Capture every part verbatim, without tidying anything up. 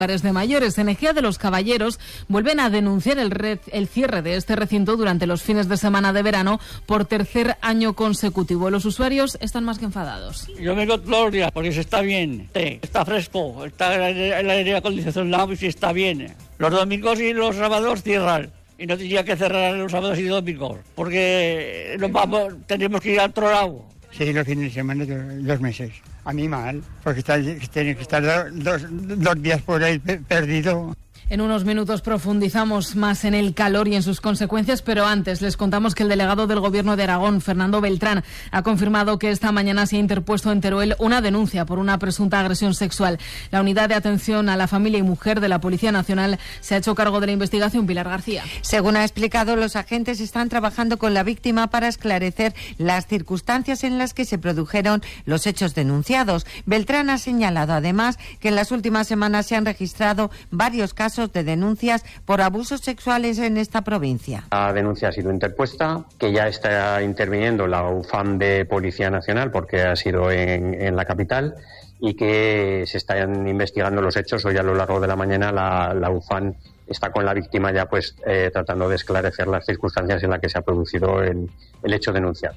de mayores. En Ejea de los Caballeros vuelven a denunciar el, red, el cierre de este recinto durante los fines de semana de verano por tercer año consecutivo. Los usuarios están más que enfadados. Yo vengo todos los días porque se está bien, está fresco, está el aire acondicionado y si está bien. Los domingos y los sábados cierran y no tendría que cerrar los sábados y domingos porque nos vamos, tenemos que ir a otro lado. Sí, los fines de semana, dos meses. A mí mal, porque está, tiene que estar dos, dos días por ahí perdido. En unos minutos profundizamos más en el calor y en sus consecuencias, pero antes les contamos que el delegado del Gobierno de Aragón, Fernando Beltrán, ha confirmado que esta mañana se ha interpuesto en Teruel una denuncia por una presunta agresión sexual. La Unidad de Atención a la Familia y Mujer de la Policía Nacional se ha hecho cargo de la investigación. Pilar García. Según ha explicado, los agentes están trabajando con la víctima para esclarecer las circunstancias en las que se produjeron los hechos denunciados. Beltrán ha señalado además que en las últimas semanas se han registrado varios casos de denuncias por abusos sexuales en esta provincia. La denuncia ha sido interpuesta, que ya está interviniendo la U F A M de Policía Nacional porque ha sido en, en la capital y que se están investigando los hechos. Hoy a lo largo de la mañana la, la U F A M está con la víctima ya pues eh, tratando de esclarecer las circunstancias en las que se ha producido el, el hecho denunciado.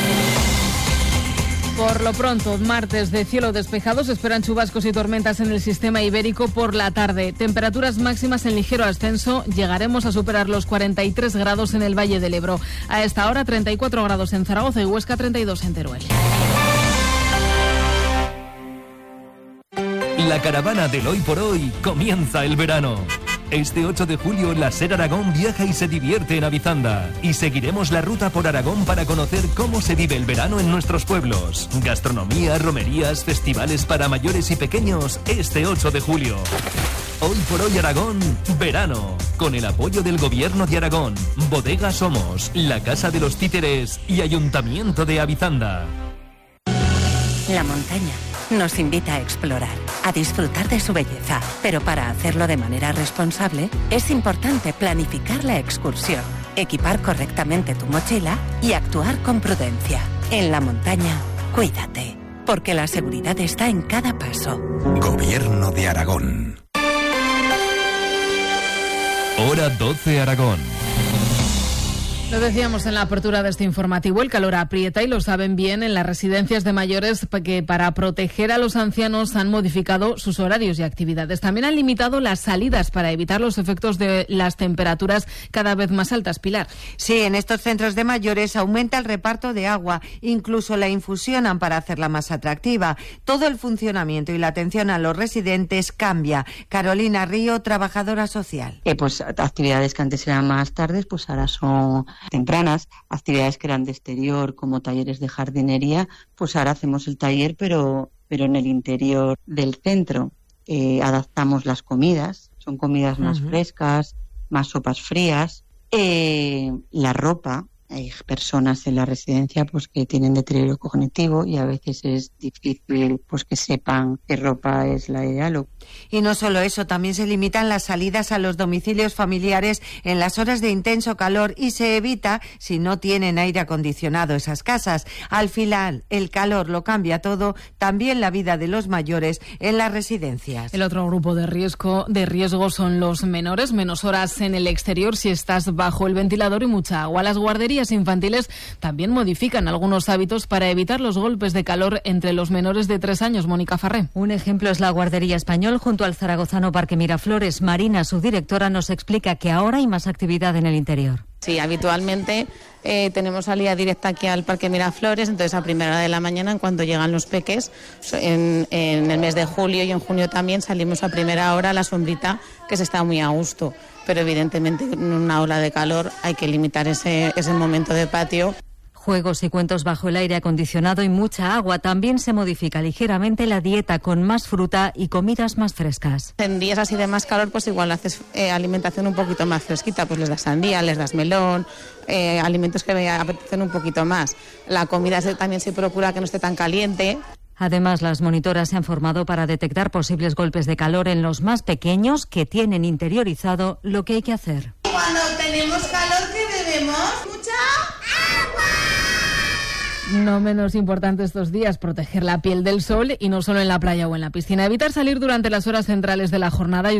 Por lo pronto, martes de cielo despejado, se esperan chubascos y tormentas en el sistema ibérico por la tarde. Temperaturas máximas en ligero ascenso. Llegaremos a superar los cuarenta y tres grados en el Valle del Ebro. A esta hora, treinta y cuatro grados en Zaragoza y Huesca, treinta y dos en Teruel. La caravana del Hoy por Hoy comienza el verano. Este ocho de julio, la SER Aragón viaja y se divierte en Avizanda. Y seguiremos la ruta por Aragón para conocer cómo se vive el verano en nuestros pueblos. Gastronomía, romerías, festivales para mayores y pequeños este ocho de julio. Hoy por Hoy Aragón, verano. Con el apoyo del Gobierno de Aragón, Bodega Somos, la Casa de los Títeres y Ayuntamiento de Avizanda. La montaña nos invita a explorar, a disfrutar de su belleza, pero para hacerlo de manera responsable es importante planificar la excursión, equipar correctamente tu mochila y actuar con prudencia. En la montaña, cuídate, porque la seguridad está en cada paso. Gobierno de Aragón. Hora doce Aragón. Lo decíamos en la apertura de este informativo, el calor aprieta y lo saben bien en las residencias de mayores que para proteger a los ancianos han modificado sus horarios y actividades. También han limitado las salidas para evitar los efectos de las temperaturas cada vez más altas. Pilar. Sí, en estos centros de mayores aumenta el reparto de agua, incluso la infusionan para hacerla más atractiva. Todo el funcionamiento y la atención a los residentes cambia. Carolina Río, trabajadora social. Eh, pues actividades que antes eran más tardes, pues ahora son tempranas, actividades que eran de exterior como talleres de jardinería, pues ahora hacemos el taller pero, pero en el interior del centro. Eh, adaptamos las comidas, son comidas más uh-huh. frescas, más sopas frías. Eh, la ropa, hay personas en la residencia pues que tienen deterioro cognitivo y a veces es difícil pues que sepan qué ropa es la ideal. Y no solo eso, también se limitan las salidas a los domicilios familiares en las horas de intenso calor y se evita si no tienen aire acondicionado esas casas. Al final, el calor lo cambia todo, también la vida de los mayores en las residencias. El otro grupo de riesgo, de riesgo son los menores, menos horas en el exterior si estás bajo el ventilador y mucha agua. Las guarderías infantiles también modifican algunos hábitos para evitar los golpes de calor entre los menores de tres años. Mónica Farré. Un ejemplo es la guardería Español junto al zaragozano Parque Miraflores. Marina, su directora, nos explica que ahora hay más actividad en el interior. Sí, habitualmente eh, tenemos salida directa aquí al Parque Miraflores, entonces a primera hora de la mañana, en cuanto llegan los peques, en, en el mes de julio y en junio también salimos a primera hora a la sombrita, que se está muy a gusto, pero evidentemente en una ola de calor hay que limitar ese, ese momento de patio. Juegos y cuentos bajo el aire acondicionado y mucha agua. También se modifica ligeramente la dieta con más fruta y comidas más frescas. En días así de más calor, pues igual haces eh, alimentación un poquito más fresquita, pues les das sandía, les das melón, eh, alimentos que apetecen un poquito más. La comida se, también se procura que no esté tan caliente. Además, las monitoras se han formado para detectar posibles golpes de calor en los más pequeños que tienen interiorizado lo que hay que hacer. Cuando tenemos calor, ¿qué bebemos? Mucha agua. No menos importante estos días, proteger la piel del sol y no solo en la playa o en la piscina. Evitar salir durante las horas centrales de la jornada y